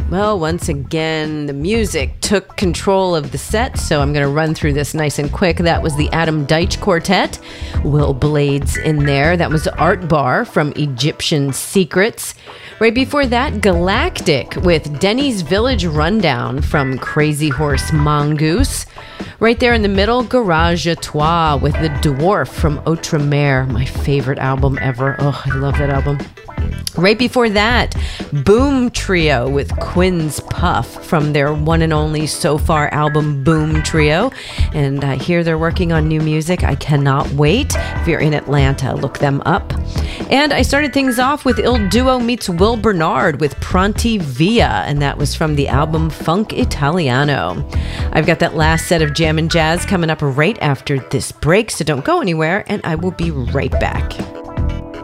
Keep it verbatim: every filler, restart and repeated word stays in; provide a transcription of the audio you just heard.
Well, once again, the music took control of the set, so I'm going to run through this nice and quick. That was the Adam Deitch Quartet, Will Blades in there. That was Art Bar from Egyptian Secrets. Right before that, Galactic with Denny's Village Rundown from Crazy Horse Mongoose. Right there in the middle, Garage à Toi with The Dwarf from Outremer, my favorite album ever. Oh, I love that album. Right before that, Boom Trio with Quinn's Puff from their one and only so far album, Boom Trio. And I hear they're working on new music. I cannot wait. If you're in Atlanta, look them up. And I started things off with Il Duo meets Will Bernard with Pronti Via, and that was from the album Funk Italiano. I've got that last set of jam and jazz coming up right after this break, so don't go anywhere, and I will be right back.